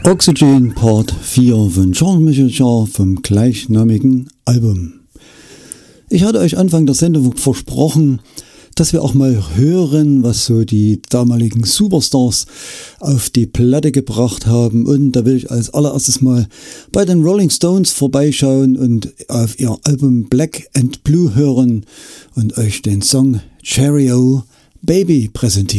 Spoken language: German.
Oxygen Part 4 von Charles Michel Jarre vom gleichnamigen Album. Ich hatte euch Anfang der Sendung versprochen, dass wir auch mal hören, was so die damaligen Superstars auf die Platte gebracht haben. Und da will ich als allererstes mal bei den Rolling Stones vorbeischauen und auf ihr Album Black and Blue hören und euch den Song Cherry O Baby präsentieren.